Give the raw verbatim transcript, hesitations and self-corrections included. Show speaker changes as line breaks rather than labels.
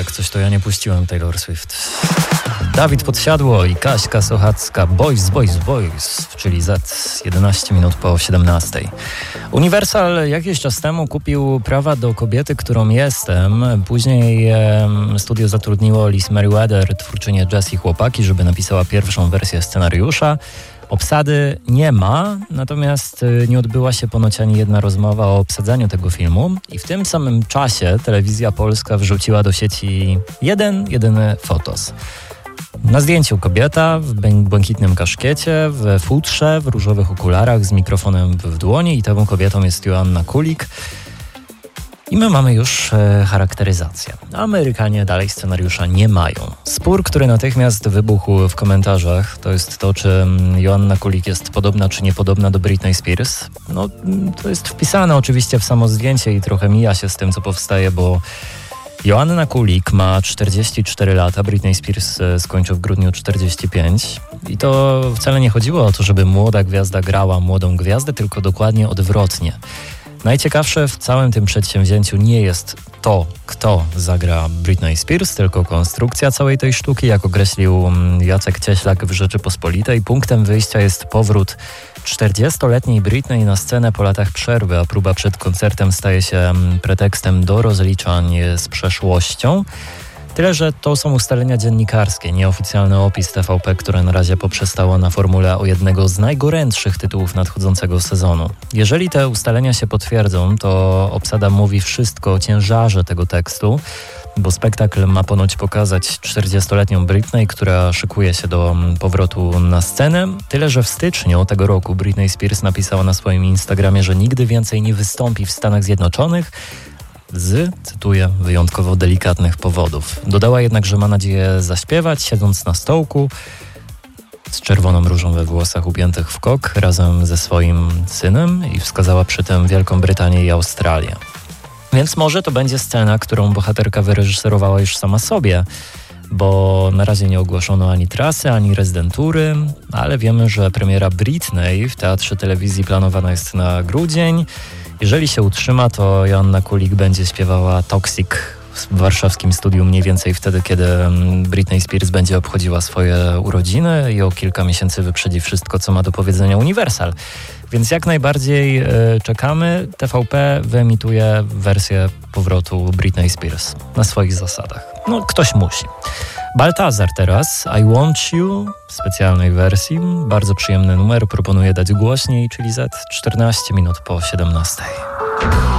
Jak coś, to ja nie puściłem Taylor Swift. Dawid Podsiadło i Kaśka Sochacka, Boys, Boys, Boys, czyli Z, jedenaście minut po siedemnastej. Universal jakiś czas temu kupił prawa do Kobiety, którą jestem. Później e, studio zatrudniło Liz Meriwether, twórczynię Jazz i Chłopaki, żeby napisała pierwszą wersję scenariusza. Obsady nie ma, natomiast nie odbyła się ponoć ani jedna rozmowa o obsadzaniu tego filmu i w tym samym czasie Telewizja Polska wrzuciła do sieci jeden, jedyny fotos. Na zdjęciu kobieta w błękitnym kaszkiecie, w futrze, w różowych okularach z mikrofonem w dłoni i tą kobietą jest Joanna Kulik. I my mamy już e, charakteryzację. Amerykanie dalej scenariusza nie mają. Spór, który natychmiast wybuchł w komentarzach, to jest to, czy Joanna Kulik jest podobna czy niepodobna do Britney Spears. No, to jest wpisane oczywiście w samo zdjęcie i trochę mija się z tym, co powstaje, bo Joanna Kulik ma czterdzieści cztery lata, Britney Spears skończył w grudniu czterdzieści pięć. I to wcale nie chodziło o to, żeby młoda gwiazda grała młodą gwiazdę, tylko dokładnie odwrotnie. Najciekawsze w całym tym przedsięwzięciu nie jest to, kto zagra Britney Spears, tylko konstrukcja całej tej sztuki, jak określił Jacek Cieślak w Rzeczypospolitej. Punktem wyjścia jest powrót czterdziestoletniej Britney na scenę po latach przerwy, a próba przed koncertem staje się pretekstem do rozliczań z przeszłością. Tyle, że to są ustalenia dziennikarskie, nieoficjalny opis T V P, które na razie poprzestało na formule o jednego z najgorętszych tytułów nadchodzącego sezonu. Jeżeli te ustalenia się potwierdzą, to obsada mówi wszystko o ciężarze tego tekstu, bo spektakl ma ponoć pokazać czterdziestoletnią Britney, która szykuje się do powrotu na scenę. Tyle, że w styczniu tego roku Britney Spears napisała na swoim Instagramie, że nigdy więcej nie wystąpi w Stanach Zjednoczonych, z, cytuję, wyjątkowo delikatnych powodów. Dodała jednak, że ma nadzieję zaśpiewać, siedząc na stołku, z czerwoną różą we włosach upiętych w kok, razem ze swoim synem i wskazała przy tym Wielką Brytanię i Australię. Więc może to będzie scena, którą bohaterka wyreżyserowała już sama sobie, bo na razie nie ogłoszono ani trasy, ani rezydentury, ale wiemy, że premiera Britney w Teatrze Telewizji planowana jest na grudzień. Jeżeli się utrzyma, to Joanna Kulik będzie śpiewała Toxic w warszawskim studiu mniej więcej wtedy, kiedy Britney Spears będzie obchodziła swoje urodziny i o kilka miesięcy wyprzedzi wszystko, co ma do powiedzenia Universal. Więc jak najbardziej y, czekamy. T V P wyemituje wersję powrotu Britney Spears na swoich zasadach. No, ktoś musi. Baltazar teraz, I Want You w specjalnej wersji. Bardzo przyjemny numer, proponuję dać głośniej, czyli za czternaście minut po siedemnastej.